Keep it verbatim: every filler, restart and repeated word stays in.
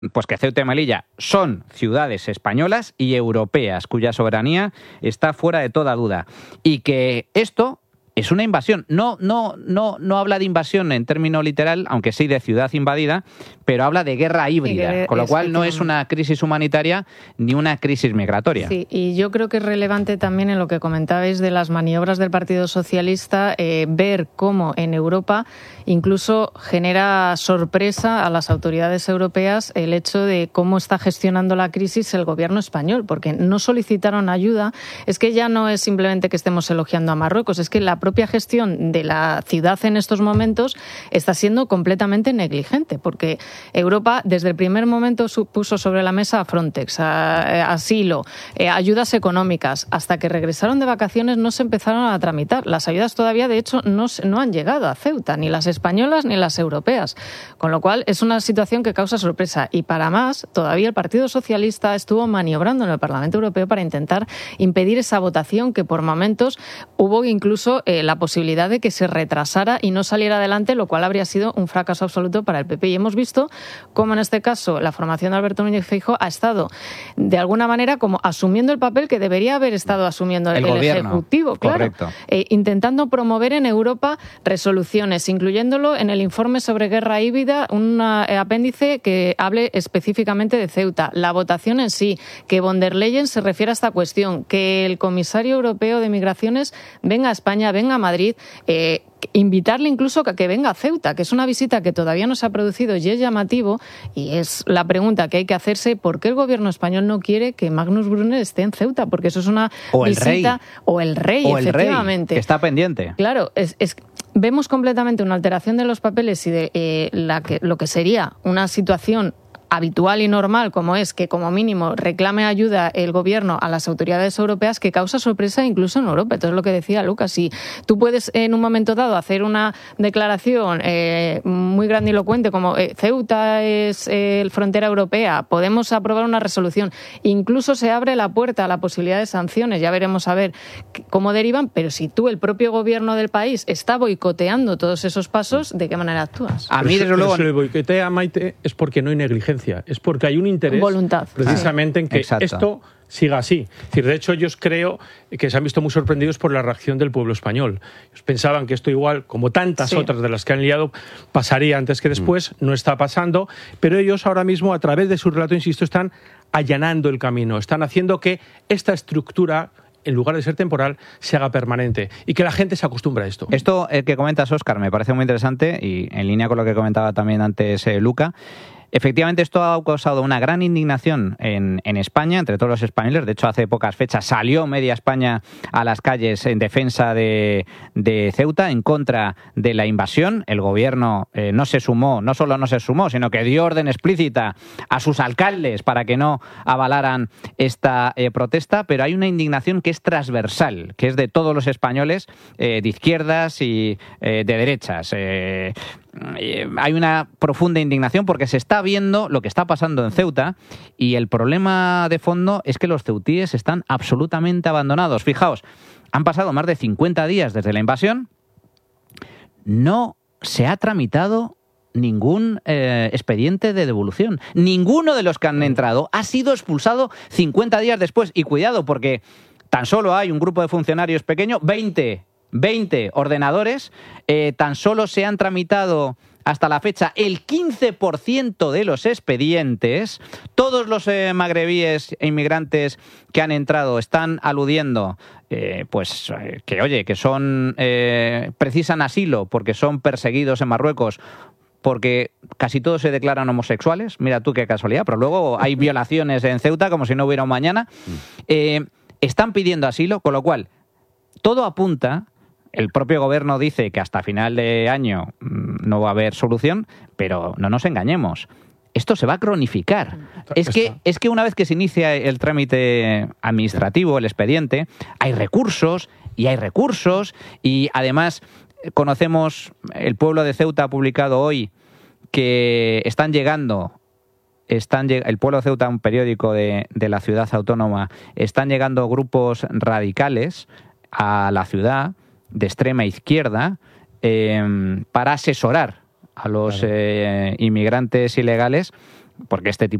pues que Ceuta y Melilla son ciudades españolas y europeas, cuya soberanía está fuera de toda duda. Y que esto es una invasión. No, no, no, no habla de invasión en término literal, aunque sí de ciudad invadida, pero habla de guerra híbrida, que, con lo cual no es una crisis humanitaria ni una crisis migratoria. Sí, y yo creo que es relevante también en lo que comentabais de las maniobras del Partido Socialista, eh, ver cómo en Europa incluso genera sorpresa a las autoridades europeas el hecho de cómo está gestionando la crisis el gobierno español, porque no solicitaron ayuda. Es que ya no es simplemente que estemos elogiando a Marruecos, es que la propia gestión de la ciudad en estos momentos está siendo completamente negligente, porque Europa desde el primer momento puso sobre la mesa a Frontex, a, a asilo, eh, ayudas económicas. Hasta que regresaron de vacaciones no se empezaron a tramitar. Las ayudas todavía, de hecho, no, no han llegado a Ceuta, ni las españolas ni las europeas. Con lo cual es una situación que causa sorpresa. Y para más, todavía el Partido Socialista estuvo maniobrando en el Parlamento Europeo para intentar impedir esa votación que por momentos hubo incluso eh, la posibilidad de que se retrasara y no saliera adelante, lo cual habría sido un fracaso absoluto para el P P. Y hemos visto cómo en este caso la formación de Alberto Núñez Feijóo ha estado de alguna manera como asumiendo el papel que debería haber estado asumiendo el, el Ejecutivo, claro, eh, intentando promover en Europa resoluciones, incluyéndolo en el informe sobre guerra híbrida, un eh, apéndice que hable específicamente de Ceuta, la votación en sí, que von der Leyen se refiere a esta cuestión, que el comisario europeo de Migraciones venga a España, venga a Madrid, eh, invitarle incluso a que venga a Ceuta, que es una visita que todavía no se ha producido y es llamativo, y es la pregunta que hay que hacerse: ¿por qué el gobierno español no quiere que Magnus Brunner esté en Ceuta? Porque eso es una o el visita... Rey. O el rey, o el efectivamente. Rey, que está pendiente. Claro, es... es vemos completamente una alteración de los papeles y de eh, la que, lo que sería una situación habitual y normal, como es que como mínimo reclame ayuda el gobierno a las autoridades europeas, que causa sorpresa incluso en Europa. Entonces, lo que decía Lucas, si tú puedes en un momento dado hacer una declaración eh, muy grandilocuente como eh, Ceuta es eh, frontera europea, podemos aprobar una resolución, incluso se abre la puerta a la posibilidad de sanciones, ya veremos a ver cómo derivan, pero si tú, el propio gobierno del país, está boicoteando todos esos pasos, ¿de qué manera actúas? A mí, desde luego, si le boicotea, Maite, es porque no hay negligencia. Es porque hay un interés voluntad, precisamente sí. en que Exacto. esto siga así. Es decir, de hecho, ellos creo que se han visto muy sorprendidos por la reacción del pueblo español. Ellos pensaban que esto igual, como tantas sí. otras de las que han liado, pasaría antes que después. Mm. No está pasando. Pero ellos ahora mismo, a través de su relato, insisto, están allanando el camino. Están haciendo que esta estructura, en lugar de ser temporal, se haga permanente y que la gente se acostumbre a esto. Esto eh, que comentas, Óscar, me parece muy interesante y en línea con lo que comentaba también antes eh, Luca. Efectivamente, esto ha causado una gran indignación en, en España, entre todos los españoles. De hecho, hace pocas fechas salió media España a las calles en defensa de, de Ceuta, en contra de la invasión. El gobierno eh, no se sumó, no solo no se sumó, sino que dio orden explícita a sus alcaldes para que no avalaran esta eh, protesta. Pero hay una indignación que es transversal, que es de todos los españoles, eh, de izquierdas y eh, de derechas. Eh, Hay una profunda indignación porque se está viendo lo que está pasando en Ceuta y el problema de fondo es que los ceutíes están absolutamente abandonados. Fijaos, han pasado más de cincuenta días desde la invasión, no se ha tramitado ningún eh, expediente de devolución. Ninguno de los que han entrado ha sido expulsado cincuenta días después. Y cuidado, porque tan solo hay un grupo de funcionarios pequeño, veinte ordenadores, eh, tan solo se han tramitado hasta la fecha el quince por ciento de los expedientes. Todos los eh, magrebíes e inmigrantes que han entrado están aludiendo eh, pues eh, que, oye, que son eh, precisan asilo porque son perseguidos en Marruecos, porque casi todos se declaran homosexuales. Mira tú qué casualidad, pero luego hay violaciones en Ceuta como si no hubiera un mañana. Eh, están pidiendo asilo, con lo cual todo apunta. El propio gobierno dice que hasta final de año no va a haber solución, pero no nos engañemos. Esto se va a cronificar. Es que, es que una vez que se inicia el trámite administrativo, el expediente, hay recursos y hay recursos y además conocemos, el pueblo de Ceuta ha publicado hoy que están llegando, están, el pueblo de Ceuta, un periódico de, de la ciudad autónoma, están llegando grupos radicales a la ciudad de extrema izquierda eh, para asesorar a los claro. eh, inmigrantes ilegales porque este tipo